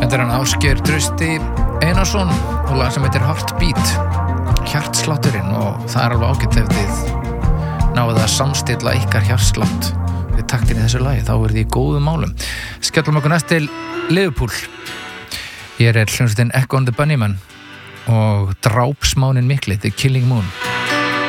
Þetta hann Ásgeir Trausti Einarsson og lag sem heitir Heartbeat, hjartslátturinn, og það alveg ágætt ef þið náðu að samstilla ykkar hjartslátt við taktin í þessu lagi, þá þið í góðum málum. Skellum okkur næst til Liverpool. Hér hljómsveitin Echo and the Bunnymen og drápsmánin mikli, The Killing Moon.